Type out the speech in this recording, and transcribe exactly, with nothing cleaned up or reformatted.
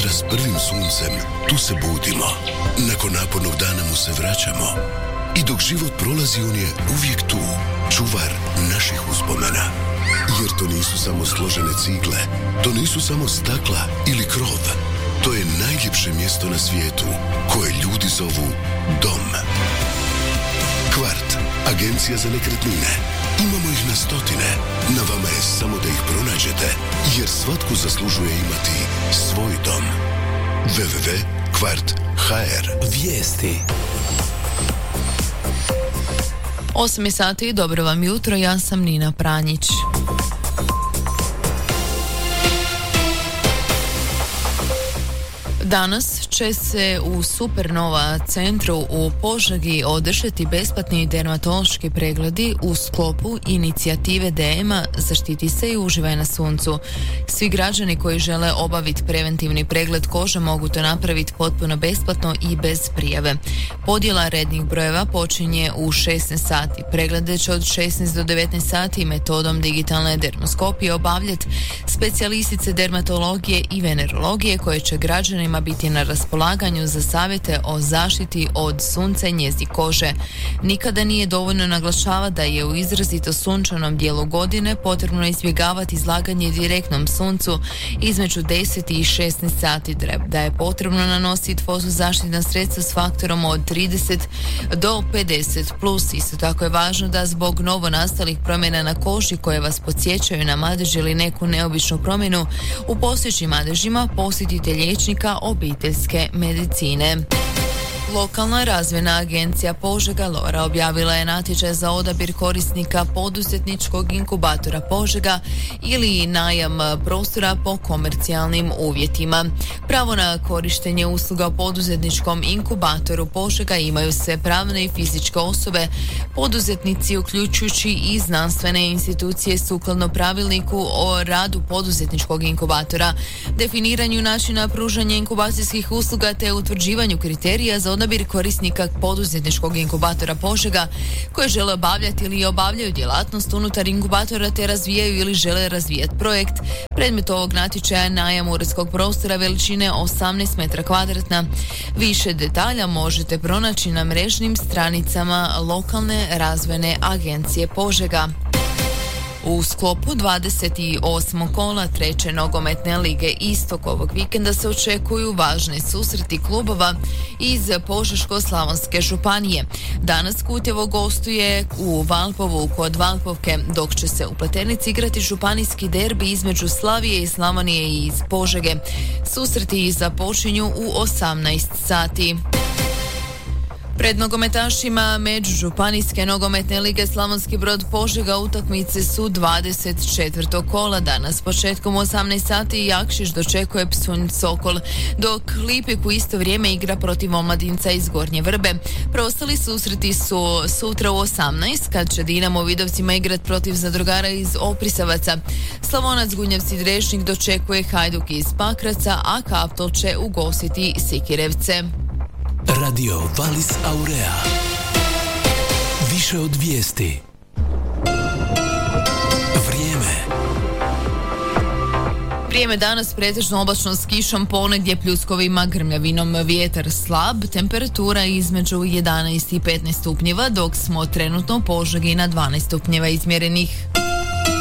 jutra s prvim suncem, tu se budimo. Nakon napornog dana mu se vraćamo. I dok život prolazi, on je uvijek tu, čuvar naših uspomena. Jer to nisu samo složene cigle, to nisu samo stakla ili krov. To je najljepše mjesto na svijetu, koje ljudi zovu dom. Kvart, agencija za nekretnine. Imamo ih na stotine. Na vama je samo da ih pronađete, jer svatko zaslužuje imati svoj dom. w w w tačka kvart tačka h r. Vijesti. osam sati, dobro vam jutro, ja sam Nina Pranjić. Danas će se u Supernova centru u Požegi održati besplatni dermatološki pregledi u sklopu inicijative D M A Zaštiti se i uživaj na suncu. Svi građani koji žele obaviti preventivni pregled kože mogu to napraviti potpuno besplatno i bez prijave. Podjela rednih brojeva počinje u šesnaest sati. Preglede će od šesnaest do devetnaest sati metodom digitalne dermoskopije obavljati specijalistice dermatologije i venerologije koje će građanima biti na raspolaganju za savjete o zaštiti od sunca i njezdi kože. Nikada nije dovoljno naglašavati da je u izrazito sunčanom dijelu godine potrebno izbjegavati izlaganje direktnom suncu između deset i šesnaest sati, da je potrebno nanositi fotozaštitna sredstva s faktorom od trideset do pedeset plus. Isto tako je važno da zbog novonastalih promjena na koži koje vas podsjećaju na madež ili neku neobičnu promjenu u postojećim madežima posjetite liječnika obiteljske medicine. Lokalna razvojna agencija Požega Lora objavila je natječaj za odabir korisnika poduzetničkog inkubatora Požega ili najam prostora po komercijalnim uvjetima. Pravo na korištenje usluga u poduzetničkom inkubatoru Požega imaju sve pravne i fizičke osobe, poduzetnici uključujući i znanstvene institucije sukladno pravilniku o radu poduzetničkog inkubatora, definiranju načina pružanja inkubacijskih usluga te utvrđivanju kriterija za odabir korisnika poduzetničkog inkubatora Požega koje žele obavljati ili obavljaju djelatnost unutar inkubatora te razvijaju ili žele razvijati projekt. Predmet ovog natječaja je najam uredskog prostora veličine osamnaest metara kvadratna. Više detalja možete pronaći na mrežnim stranicama lokalne razvojne agencije Požega. U sklopu dvadeset osmog kola treće nogometne lige Istok ovog vikenda se očekuju važni susreti klubova iz Požeško-slavonske županije. Danas Kutjevo gostuje u Valpovu kod Valpovke, dok će se u Pleternici igrati županijski derbi između Slavije i Slavonije i iz Požege. Susreti započinju u osamnaest sati. Pred nogometašima Međužupanijske nogometne lige Slavonski Brod Požega utakmice su dvadeset četvrtog kola. Danas početkom osamnaest sati Jakšić dočekuje Psunj Sokol, dok Lipik u isto vrijeme igra protiv Omladinca iz Gornje Vrbe. Preostali susreti su sutra u osamnaest kad će Dinamo u Vidovcima igrati protiv Zadrugara iz Oprisavaca. Slavonac Gunjevci Drešnik dočekuje Hajduk iz Pakraca, a Kaptol će ugostiti Sikirevce. Radio Valis Aurea. Više od vijesti. Vrijeme. Vrijeme danas pretežno oblačno s kišom, ponegdje pljuskovima, grmljavinom, vjetar slab, temperatura između jedanaest i petnaest stupnjeva, dok smo trenutno u Požegi na dvanaest stupnjeva izmjerenih.